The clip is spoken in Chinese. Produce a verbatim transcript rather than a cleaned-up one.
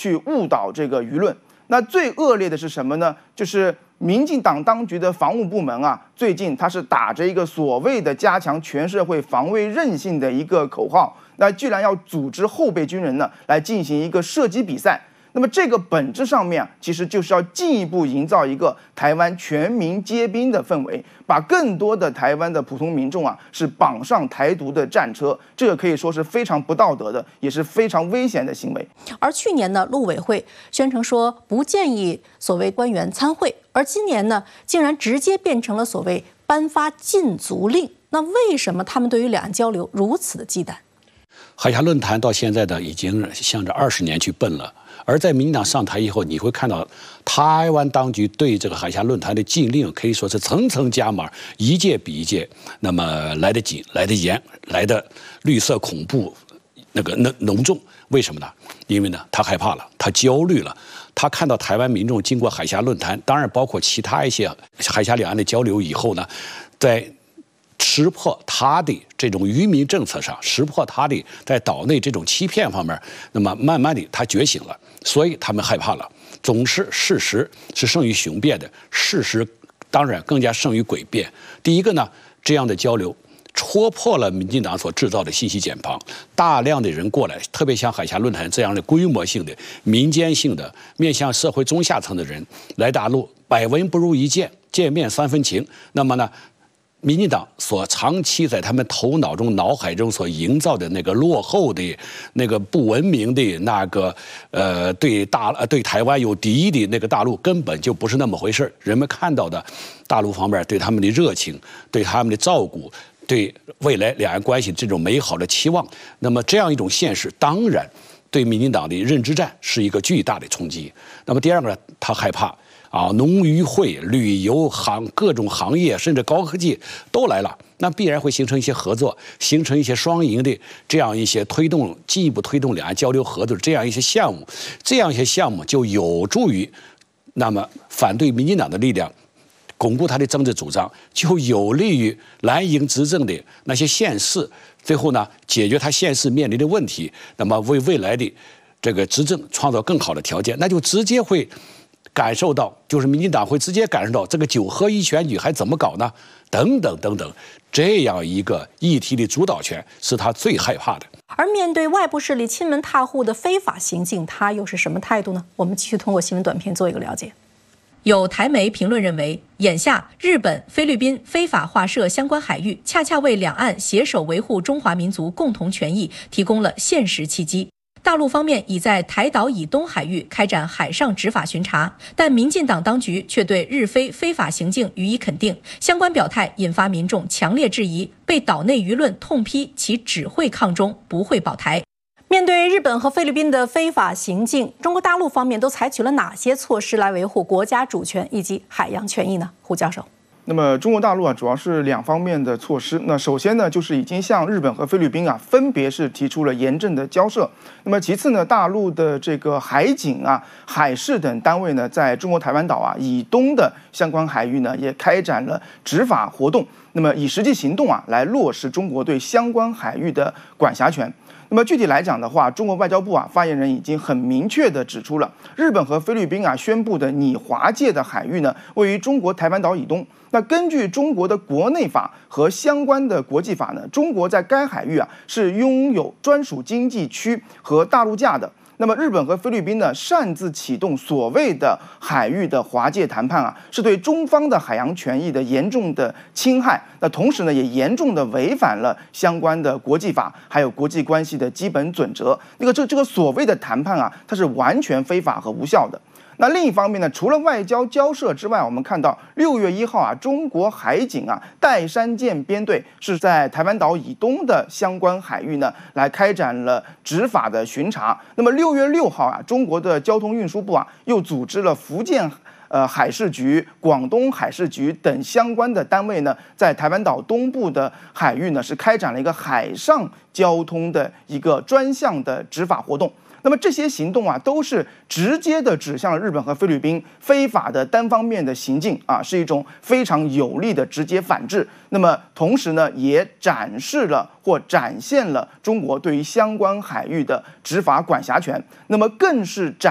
去误导这个舆论。那最恶劣的是什么呢？就是民进党当局的防务部门啊，最近他是打着一个所谓的加强全社会防卫韧性的一个口号，那居然要组织后备军人呢来进行一个射击比赛。那么这个本质上面啊，其实就是要进一步营造一个台湾全民皆兵的氛围，把更多的台湾的普通民众啊是绑上台独的战车，这个可以说是非常不道德的，也是非常危险的行为。 而去年呢，陆委会宣称说不建议所谓官员参会，而今年呢，竟然直接变成了所谓颁发禁足令。那为什么他们对于两岸交流如此的忌惮？ 海峡论坛到现在呢，已经向着二十年去奔了。而在民进党上台以后，你会看到台湾当局对这个海峡论坛的禁令可以说是层层加码，一届比一届那么来得紧、来得严、来得绿色恐怖那个浓浓重。为什么呢？因为呢，他害怕了，他焦虑了，他看到台湾民众经过海峡论坛，当然包括其他一些海峡两岸的交流以后呢，在识破他的这种愚民政策上，识破他的在岛内这种欺骗方面，那么慢慢的他觉醒了，所以他们害怕了。总是事实是胜于雄辩的，事实当然更加胜于诡辩。第一个呢，这样的交流戳破了民进党所制造的信息茧房，大量的人过来，特别像海峡论坛这样的规模性的、民间性的、面向社会中下层的人来大陆，百闻不如一见，见面三分情。那么呢，民进党所长期在他们头脑中、脑海中所营造的那个落后的、那个不文明的、那个呃对大呃对台湾有敌意的那个大陆，根本就不是那么回事。人们看到的大陆方面对他们的热情、对他们的照顾、对未来两岸关系这种美好的期望，那么这样一种现实，当然对民进党的认知战是一个巨大的冲击。那么第二个呢，他害怕。啊，农渔会、旅游行各种行业，甚至高科技都来了，那必然会形成一些合作，形成一些双赢的这样一些推动，进一步推动两岸交流合作的这样一些项目，这样一些项目就有助于，那么反对民进党的力量，巩固他的政治主张，就有利于蓝营执政的那些县市，最后呢解决他县市面临的问题，那么为未来的这个执政创造更好的条件，那就直接会。感受到，就是民进党会直接感受到这个九合一选举还怎么搞呢？等等等等，这样一个议题的主导权是他最害怕的。 而面对外部势力亲门踏户的非法行径，他又是什么态度呢？我们继续通过新闻短片做一个了解。有台媒评论认为，眼下日本、菲律宾非法划设相关海域，恰恰为两岸携手维护中华民族共同权益提供了现实契机。大陆方面已在台岛以东海域开展海上执法巡查，但民进党当局却对日非非法行径予以肯定，相关表态引发民众强烈质疑，被岛内舆论痛批其只会抗中不会保台。面对日本和菲律宾的非法行径，中国大陆方面都采取了哪些措施来维护国家主权以及海洋权益呢？胡教授。 那么中国大陆啊，主要是两方面的措施。那首先呢，就是已经向日本和菲律宾啊，分别是提出了严正的交涉。那么其次呢，大陆的这个海警啊、海事等单位呢，在中国台湾岛啊以东的相关海域呢，也开展了执法活动。那么以实际行动啊，来落实中国对相关海域的管辖权。那么具体来讲的话，中国外交部啊发言人已经很明确地指出了，日本和菲律宾啊宣布的拟划界的海域呢，位于中国台湾岛以东。那根据中国的国内法和相关的国际法呢，中国在该海域啊是拥有专属经济区和大陆架的。那么日本和菲律宾呢，擅自启动所谓的海域的划界谈判啊，是对中方的海洋权益的严重的侵害。那同时呢，也严重的违反了相关的国际法，还有国际关系的基本准则。那个这这个所谓的谈判啊，它是完全非法和无效的。那另一方面呢，除了外交交涉之外，我们看到六月一号啊，中国海警啊岱山舰编队是在台湾岛以东的相关海域呢，来开展了执法的巡查。那么六月六号啊，中国的交通运输部啊又组织了福建呃海事局、广东海事局等相关的单位呢，在台湾岛东部的海域呢是开展了一个海上交通的一个专项的执法活动。那么这些行动啊，都是直接的指向了日本和菲律宾非法的单方面的行径啊，是一种非常有力的直接反制。那么同时呢，也展示了或展现了中国对于相关海域的执法管辖权。那么更是展